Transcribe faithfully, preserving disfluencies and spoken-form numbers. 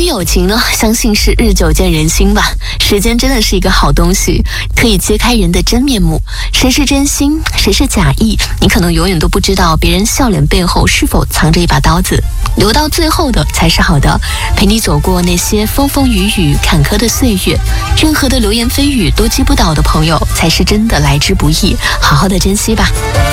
友情呢，相信是日久见人心吧。时间真的是一个好东西，可以揭开人的真面目。谁是真心，谁是假意，你可能永远都不知道别人笑脸背后是否藏着一把刀子。留到最后的才是好的，陪你走过那些风风雨雨坎坷的岁月，任何的流言蜚语都击不倒的朋友，才是真的来之不易，好好的珍惜吧。